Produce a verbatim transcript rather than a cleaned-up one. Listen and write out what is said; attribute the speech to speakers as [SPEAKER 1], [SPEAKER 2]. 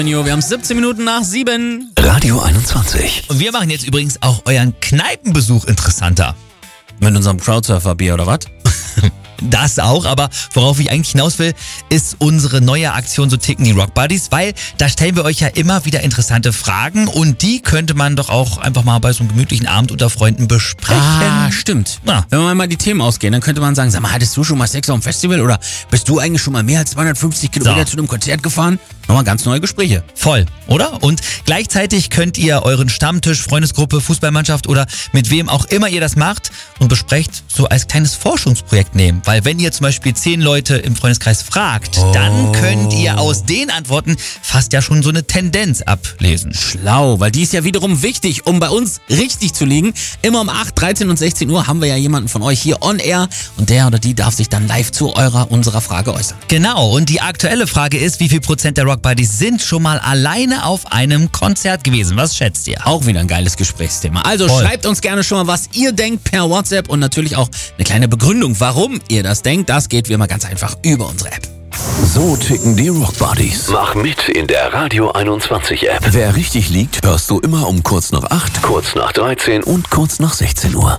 [SPEAKER 1] Wir haben siebzehn Minuten nach sieben.
[SPEAKER 2] Radio einundzwanzig.
[SPEAKER 3] Und wir machen jetzt übrigens auch euren Kneipenbesuch interessanter.
[SPEAKER 1] Mit unserem Crowdsurfer-Bier oder was?
[SPEAKER 3] Das auch, aber worauf ich eigentlich hinaus will, ist unsere neue Aktion So ticken die Rock Buddies, weil da stellen wir euch ja immer wieder interessante Fragen und die könnte man doch auch einfach mal bei so einem gemütlichen Abend unter Freunden besprechen.
[SPEAKER 1] Ah, stimmt.
[SPEAKER 3] Ja.
[SPEAKER 1] Wenn wir mal die Themen ausgehen, dann könnte man sagen, sag mal, hattest du schon mal Sex auf dem Festival oder bist du eigentlich schon mal mehr als zweihundertfünfzig Kilometer
[SPEAKER 3] So.
[SPEAKER 1] zu einem Konzert gefahren? Nochmal ganz neue Gespräche.
[SPEAKER 3] Voll, oder? Und gleichzeitig könnt ihr euren Stammtisch, Freundesgruppe, Fußballmannschaft oder mit wem auch immer ihr das macht und besprecht, so als kleines Forschungsprojekt nehmen. Weil wenn ihr zum Beispiel zehn Leute im Freundeskreis fragt,
[SPEAKER 1] Oh.
[SPEAKER 3] dann könnt ihr aus den Antworten fast ja schon so eine Tendenz ablesen.
[SPEAKER 1] Schlau, weil die ist ja wiederum wichtig, um bei uns richtig zu liegen. Immer um acht, dreizehn und sechzehn Uhr haben wir ja jemanden von euch hier on air und der oder die darf sich dann live zu eurer, unserer Frage äußern.
[SPEAKER 3] Genau, und die aktuelle Frage ist, wie viel Prozent der Rock Buddies sind schon mal alleine auf einem Konzert gewesen? Was schätzt ihr?
[SPEAKER 1] Auch wieder ein geiles Gesprächsthema. Also
[SPEAKER 3] Voll.
[SPEAKER 1] schreibt uns gerne schon mal, was ihr denkt per WhatsApp und natürlich auch eine kleine Begründung, warum ihr das denkt. Das geht wie immer ganz einfach über unsere App.
[SPEAKER 2] So ticken die Rock Buddies. Mach mit in der Radio einundzwanzig App. Wer richtig liegt, hörst du immer um kurz nach acht, kurz nach dreizehn und kurz nach sechzehn Uhr.